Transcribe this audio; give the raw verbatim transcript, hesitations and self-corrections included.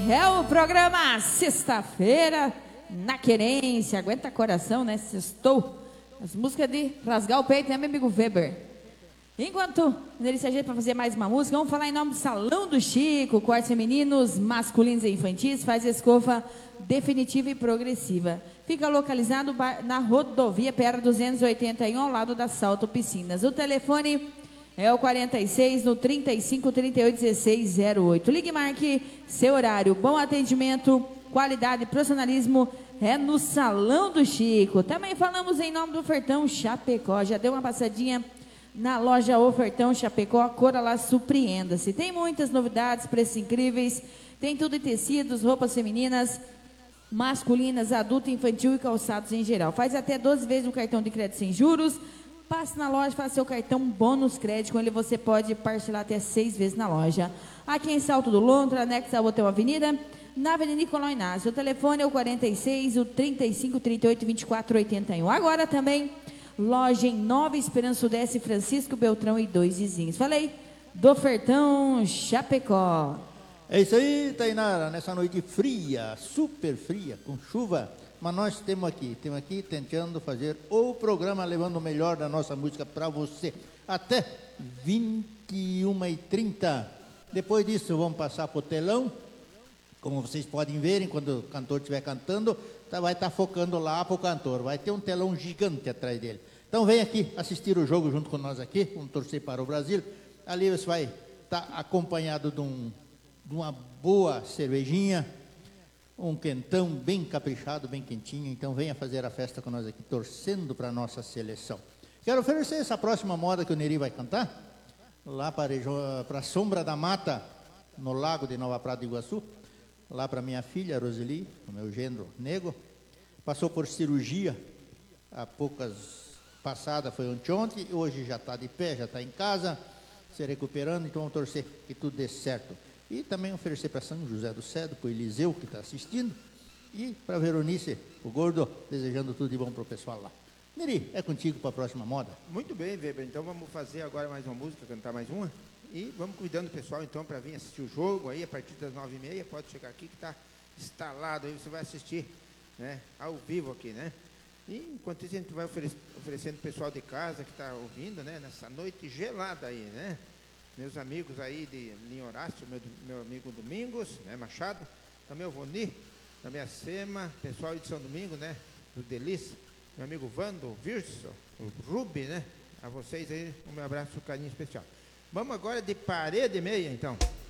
É o programa Sexta-feira na Querência. Aguenta coração, né? Sextou. As músicas de rasgar o peito, né, meu amigo Weber? Enquanto ele se ajeita para fazer mais uma música, vamos falar em nome do Salão do Chico, cortes femininos, masculinos e infantis, faz escova definitiva e progressiva. Fica localizado na rodovia P R duzentos e oitenta e um, ao lado da Salto Piscinas. O telefone é o quarenta e seis, no trinta e cinco, trinta e oito, dezesseis zero oito. Ligue e marque seu horário. Bom atendimento, qualidade e profissionalismo é no Salão do Chico. Também falamos em nome do Ofertão Chapecó. Já deu uma passadinha na loja Ofertão Chapecó, Cora lá, surpreenda-se. Tem muitas novidades, preços incríveis, tem tudo em tecidos, roupas femininas, masculinas, adulto, infantil e calçados em geral. Faz até doze vezes no cartão de crédito sem juros. Passe na loja, faça seu cartão bônus crédito, com ele você pode parcelar até seis vezes na loja. Aqui em Salto do Lontra, anexo ao Hotel Avenida, na Avenida Nicolau Inácio. O telefone é o quarenta e seis, o trinta e cinco, trinta e oito, vinte e quatro, oitenta e um. Agora também loja em Nova Esperança Sudeste, Francisco Beltrão e dois vizinhos. Falei do Ofertão Chapecó. É isso aí, Tainara, nessa noite fria, super fria, com chuva, mas nós temos aqui, temos aqui tentando fazer o programa, levando o melhor da nossa música para você, até vinte e uma e trinta. Depois disso vamos passar para o telão, como vocês podem ver, quando o cantor estiver cantando, tá, vai estar tá focando lá para o cantor, vai ter um telão gigante atrás dele. Então vem aqui assistir o jogo junto com nós aqui, vamos torcer para o Brasil. Ali você vai estar tá acompanhado de, um, de uma boa cervejinha, um quentão bem caprichado, bem quentinho. Então venha fazer a festa com nós aqui, torcendo para a nossa seleção. Quero oferecer essa próxima moda que o Neri vai cantar, lá para a Sombra da Mata, no Lago de Nova Prata do Iguaçu. Lá para minha filha, Roseli, o meu genro Nego, passou por cirurgia, há poucas passadas, foi ontem, hoje já está de pé, já está em casa, se recuperando, então vamos torcer que tudo dê certo. E também oferecer para São José do Cedo, para o Eliseu, que está assistindo, e para a Veronice, o gordo, desejando tudo de bom para o pessoal lá. Neri, é contigo para a próxima moda? Muito bem, Weber, então vamos fazer agora mais uma música, cantar mais uma. E vamos cuidando do pessoal, então, para vir assistir o jogo aí, a partir das nove e meia, pode chegar aqui que está instalado, aí você vai assistir, né, ao vivo aqui, né? E enquanto isso a gente vai oferec oferecendo o pessoal de casa que está ouvindo, né, nessa noite gelada aí, né? Meus amigos aí de Linho Horácio, meu, meu amigo Domingos, né, Machado, também o Voni, também a Sema, pessoal de São Domingo, né, do Delícia, meu amigo Vando, o Virso, o Rubi, né? A vocês aí, um meu abraço, um carinho especial. Vamos agora de Parede e Meia, então.